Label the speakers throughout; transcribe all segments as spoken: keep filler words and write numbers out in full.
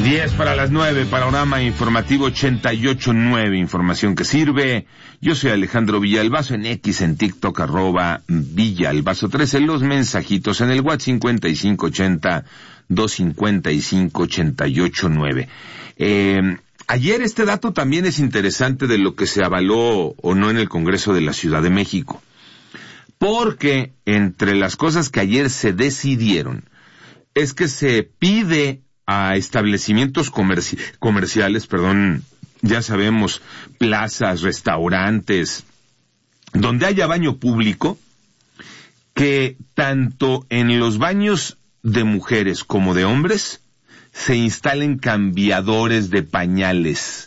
Speaker 1: diez para las nueve, panorama informativo ochenta y ocho nueve, información que sirve. Yo soy Alejandro Villalbazo, en X, en TikTok, arroba Villalbazo trece, los mensajitos en el WhatsApp cincuenta y cinco ochenta, doscientos cincuenta y cinco, ochenta y ocho nueve. Eh, ayer este dato también es interesante de lo que se avaló o no en el Congreso de la Ciudad de México. Porque entre las cosas que ayer se decidieron es que se pide a establecimientos comerci- comerciales, perdón, ya sabemos, plazas, restaurantes, donde haya baño público, que tanto en los baños de mujeres como de hombres se instalen cambiadores de pañales.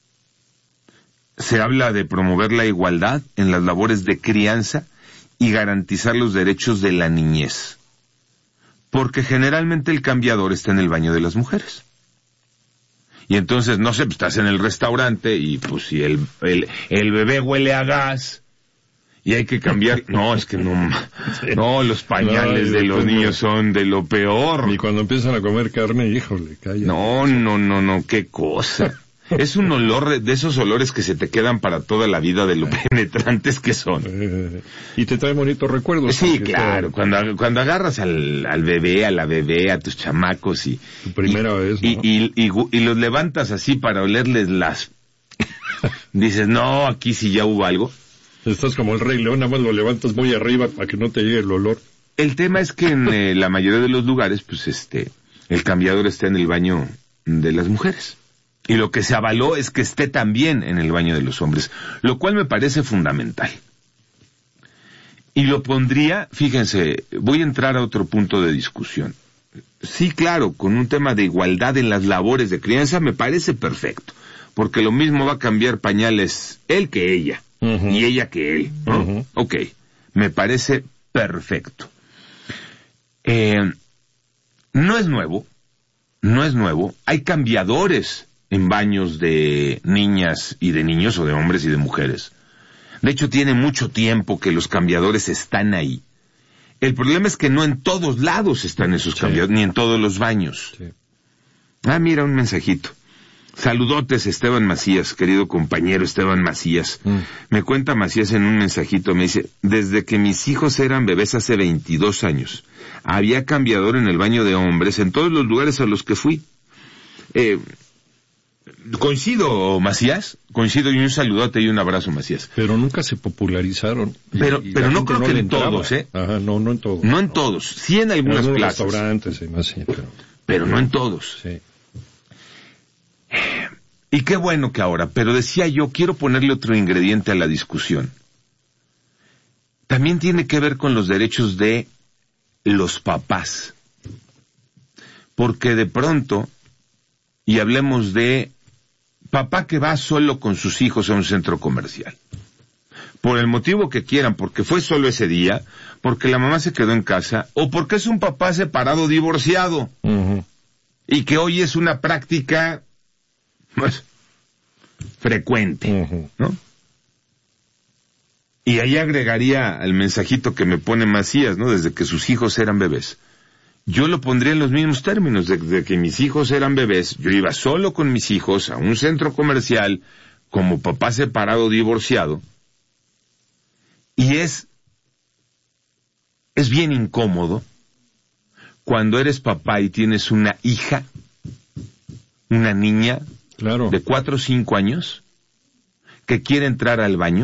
Speaker 1: Se habla de promover la igualdad en las labores de crianza y garantizar los derechos de la niñez. Porque generalmente el cambiador está en el baño de las mujeres. Y entonces, no sé, pues estás en el restaurante y pues si el, el, el bebé huele a gas y hay que cambiar... No, es que no... No, los pañales no, de los niños son de lo peor.
Speaker 2: Y cuando empiezan a comer carne, híjole, calla.
Speaker 1: No, no, no, no, qué cosa. Es un olor, de esos olores que se te quedan para toda la vida de lo penetrantes que son.
Speaker 2: Eh, y te trae bonitos recuerdos.
Speaker 1: Sí, claro, está... cuando, cuando agarras al, al bebé, a la bebé, a tus chamacos y...
Speaker 2: Tu primera
Speaker 1: y,
Speaker 2: vez, ¿no?
Speaker 1: Y, y, y, y los levantas así para olerles las... Dices, no, aquí sí ya hubo algo.
Speaker 2: Estás como el Rey León, nada más lo levantas muy arriba para que no te llegue el olor.
Speaker 1: El tema es que en eh, la mayoría de los lugares, pues este, el cambiador está en el baño de las mujeres. Y lo que se avaló es que esté también en el baño de los hombres, lo cual me parece fundamental. Y lo pondría, fíjense, voy a entrar a otro punto de discusión. Sí, claro, con un tema de igualdad en las labores de crianza me parece perfecto, porque lo mismo va a cambiar pañales él que ella, uh-huh. y ella que él, ¿no? Uh-huh. Ok, me parece perfecto. Eh, no es nuevo, no es nuevo, hay cambiadores en baños de niñas y de niños, o de hombres y de mujeres. De hecho, tiene mucho tiempo que los cambiadores están ahí. El problema es que no en todos lados están esos sí. cambiadores, ni en todos los baños. Sí. Ah, mira, un mensajito. Saludotes, Esteban Macías, querido compañero Esteban Macías. Mm. Me cuenta Macías en un mensajito, me dice, desde que mis hijos eran bebés hace veintidós años, había cambiador en el baño de hombres en todos los lugares a los que fui. Eh... Coincido, Macías, coincido, y un saludote y un abrazo, Macías.
Speaker 2: Pero nunca se popularizaron.
Speaker 1: Pero, y pero no creo no que en todos, ¿eh?
Speaker 2: Ajá, no, no en todos.
Speaker 1: No en todos, sí en algunas
Speaker 2: en
Speaker 1: plazas.
Speaker 2: restaurantes y más, sí, pero...
Speaker 1: Pero no en todos.
Speaker 2: Sí.
Speaker 1: Y qué bueno que ahora, pero decía yo, quiero ponerle otro ingrediente a la discusión. También tiene que ver con los derechos de los papás. Porque de pronto, y hablemos de papá que va solo con sus hijos a un centro comercial. Por el motivo que quieran, porque fue solo ese día, porque la mamá se quedó en casa, o porque es un papá separado, divorciado, uh-huh. y que hoy es una práctica, pues, frecuente, uh-huh. ¿no? Y ahí agregaría al mensajito que me pone Macías, ¿no? Desde que sus hijos eran bebés. Yo lo pondría en los mismos términos, de, de que mis hijos eran bebés, yo iba solo con mis hijos a un centro comercial, como papá separado, divorciado, y es, es bien incómodo cuando eres papá y tienes una hija, una niña,
Speaker 2: claro.
Speaker 1: de cuatro o cinco años, que quiere entrar al baño,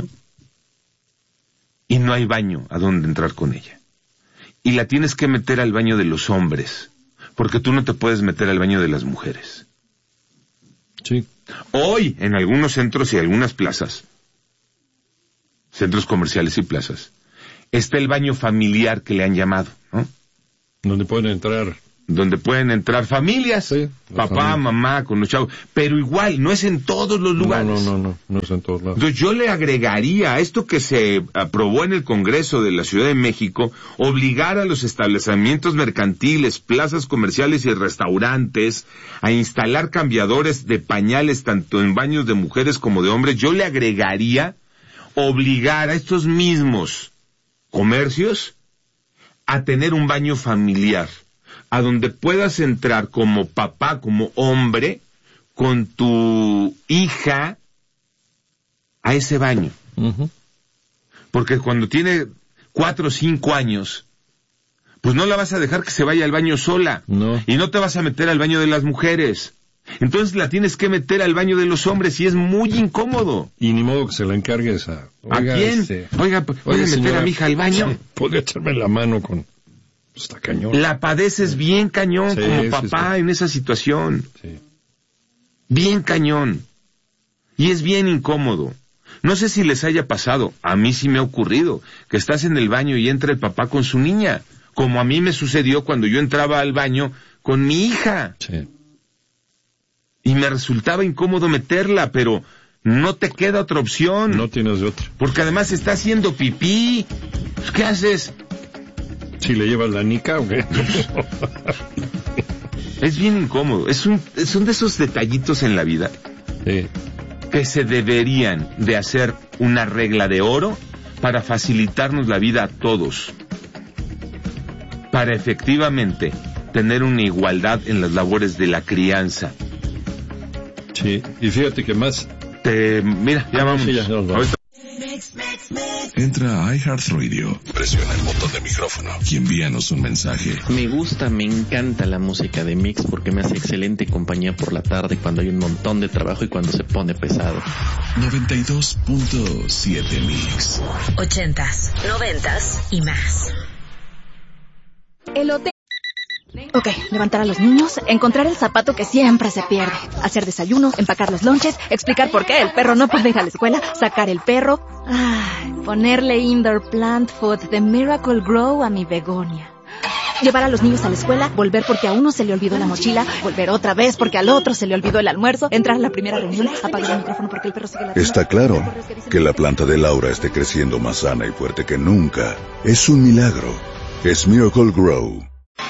Speaker 1: y no hay baño a donde entrar con ella. Y la tienes que meter al baño de los hombres, porque tú no te puedes meter al baño de las mujeres.
Speaker 2: Sí.
Speaker 1: Hoy, en algunos centros y algunas plazas, centros comerciales y plazas, está el baño familiar que le han llamado, ¿no?
Speaker 2: Donde pueden entrar...
Speaker 1: Donde pueden entrar familias, sí, papá, familia. Mamá, con los chavos, pero igual, no es en todos los lugares.
Speaker 2: No, no, no, no, no es en todos lados.
Speaker 1: Entonces yo le agregaría a esto que se aprobó en el Congreso de la Ciudad de México, obligar a los establecimientos mercantiles, plazas comerciales y restaurantes a instalar cambiadores de pañales tanto en baños de mujeres como de hombres. Yo le agregaría obligar a estos mismos comercios a tener un baño familiar. a donde puedas entrar como papá, como hombre, con tu hija a ese baño.
Speaker 2: Uh-huh.
Speaker 1: Porque cuando tiene cuatro o cinco años, pues no la vas a dejar que se vaya al baño sola.
Speaker 2: No.
Speaker 1: Y no te vas a meter al baño de las mujeres. Entonces la tienes que meter al baño de los hombres y es muy incómodo.
Speaker 2: Y ni modo que se la encargues a...
Speaker 1: Oiga, ¿a quién?
Speaker 2: Este,
Speaker 1: Oiga, ¿puede meter
Speaker 2: señora,
Speaker 1: a mi hija al baño?
Speaker 2: ¿Puede echarme la mano con... Está cañón.
Speaker 1: La padeces bien cañón
Speaker 2: Sí,
Speaker 1: como
Speaker 2: sí,
Speaker 1: papá
Speaker 2: sí.
Speaker 1: en esa situación.
Speaker 2: Sí.
Speaker 1: Bien cañón. Y es bien incómodo. No sé si les haya pasado, a mí sí me ha ocurrido, que estás en el baño y entra el papá con su niña, como a mí me sucedió cuando yo entraba al baño con mi hija.
Speaker 2: Sí.
Speaker 1: Y me resultaba incómodo meterla, pero no te queda otra opción.
Speaker 2: No tienes de otra.
Speaker 1: Porque además está haciendo pipí. Pues, ¿qué haces?
Speaker 2: ¿Si le llevas la nica o qué?
Speaker 1: Es bien incómodo. Es un, son de esos detallitos en la vida
Speaker 2: Sí.
Speaker 1: que se deberían de hacer una regla de oro para facilitarnos la vida a todos. Para efectivamente tener una igualdad en las labores de la crianza.
Speaker 2: Sí. Y fíjate que más...
Speaker 1: Te, mira, ya vamos.
Speaker 2: Sí, ya nos vamos.
Speaker 1: Ahorita-
Speaker 3: Entra a iHeartRadio, presiona el botón de micrófono y envíanos un mensaje.
Speaker 4: Me gusta, me encanta la música de Mix porque me hace excelente compañía por la tarde cuando hay un montón de trabajo y cuando se pone pesado.
Speaker 3: noventa y dos punto siete Mix.
Speaker 5: Ochentas, noventas y más.
Speaker 6: El hotel. Ok, levantar a los niños, encontrar el zapato que siempre se pierde, hacer desayunos, empacar los lonches, explicar por qué el perro no puede ir a la escuela, sacar el perro, ay, ponerle indoor plant food de Miracle Grow a mi begonia. Llevar a los niños a la escuela, volver porque a uno se le olvidó la mochila, volver otra vez porque al otro se le olvidó el almuerzo, entrar a la primera reunión, apagar el micrófono porque el perro sigue la...
Speaker 7: Está claro que la planta de Laura esté creciendo más sana y fuerte que nunca. Es un milagro. Es Miracle Grow.